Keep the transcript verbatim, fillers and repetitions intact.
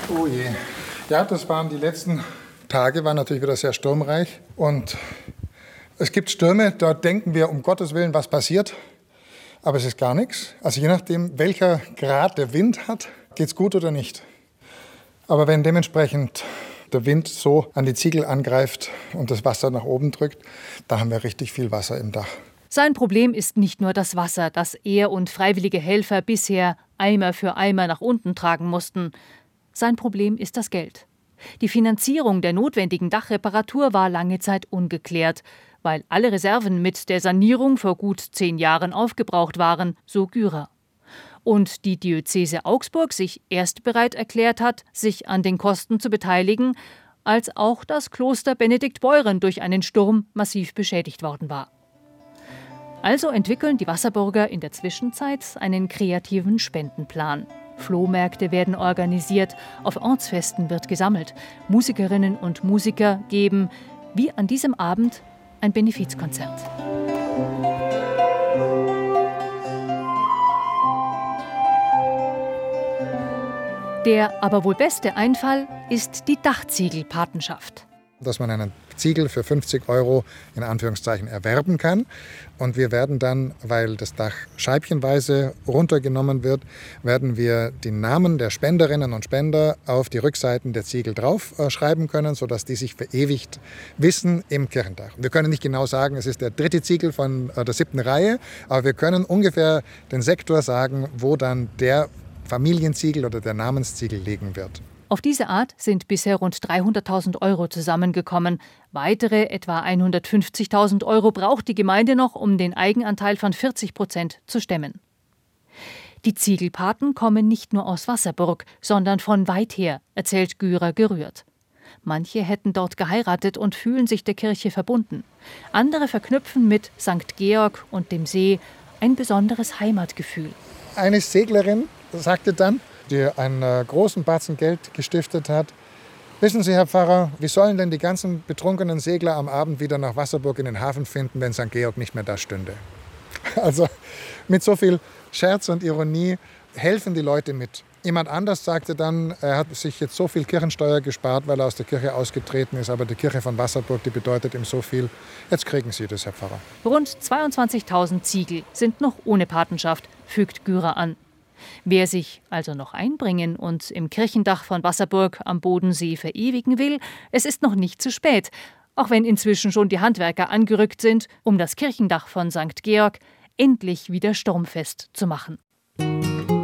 Oh je. Ja, das waren die letzten Tage, waren natürlich wieder sehr sturmreich. Und es gibt Stürme, da denken wir, um Gottes Willen, was passiert. Aber es ist gar nichts. Also je nachdem, welcher Grad der Wind hat, geht es gut oder nicht. Aber wenn dementsprechend der Wind so an die Ziegel angreift und das Wasser nach oben drückt, da haben wir richtig viel Wasser im Dach. Sein Problem ist nicht nur das Wasser, das er und freiwillige Helfer bisher Eimer für Eimer nach unten tragen mussten. Sein Problem ist das Geld. Die Finanzierung der notwendigen Dachreparatur war lange Zeit ungeklärt, weil alle Reserven mit der Sanierung vor gut zehn Jahren aufgebraucht waren, so Gürer. Und die Diözese Augsburg sich erst bereit erklärt hat, sich an den Kosten zu beteiligen, als auch das Kloster Benediktbeuern durch einen Sturm massiv beschädigt worden war. Also entwickeln die Wasserburger in der Zwischenzeit einen kreativen Spendenplan. Flohmärkte werden organisiert, auf Ortsfesten wird gesammelt. Musikerinnen und Musiker geben, wie an diesem Abend, ein Benefizkonzert. Der aber wohl beste Einfall ist die Dachziegelpatenschaft. Dass man einen Ziegel für fünfzig Euro in Anführungszeichen erwerben kann. Und wir werden dann, weil das Dach scheibchenweise runtergenommen wird, werden wir die Namen der Spenderinnen und Spender auf die Rückseiten der Ziegel draufschreiben können, sodass die sich verewigt wissen im Kirchendach. Wir können nicht genau sagen, es ist der dritte Ziegel von der siebten Reihe, aber wir können ungefähr den Sektor sagen, wo dann der Familienziegel oder der Namensziegel liegen wird. Auf diese Art sind bisher rund dreihunderttausend Euro zusammengekommen. Weitere etwa hundertfünfzigtausend Euro braucht die Gemeinde noch, um den Eigenanteil von vierzig Prozent zu stemmen. Die Ziegelpaten kommen nicht nur aus Wasserburg, sondern von weit her, erzählt Gürer gerührt. Manche hätten dort geheiratet und fühlen sich der Kirche verbunden. Andere verknüpfen mit Sankt Georg und dem See ein besonderes Heimatgefühl. Eine Seglerin sagte dann, die einen großen Batzen Geld gestiftet hat: Wissen Sie, Herr Pfarrer, wie sollen denn die ganzen betrunkenen Segler am Abend wieder nach Wasserburg in den Hafen finden, wenn Sankt Georg nicht mehr da stünde? Also mit so viel Scherz und Ironie helfen die Leute mit. Jemand anders sagte dann, er hat sich jetzt so viel Kirchensteuer gespart, weil er aus der Kirche ausgetreten ist, aber die Kirche von Wasserburg, die bedeutet ihm so viel. Jetzt kriegen Sie das, Herr Pfarrer. Rund zweiundzwanzigtausend Ziegel sind noch ohne Patenschaft, fügt Gürer an. Wer sich also noch einbringen und im Kirchendach von Wasserburg am Bodensee verewigen will, es ist noch nicht zu spät, auch wenn inzwischen schon die Handwerker angerückt sind, um das Kirchendach von Sankt Georg endlich wieder sturmfest zu machen.